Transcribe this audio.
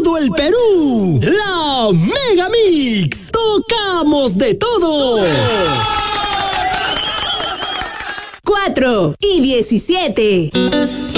todo el Perú. La Mega Mix. Tocamos de todo. 4 y 17.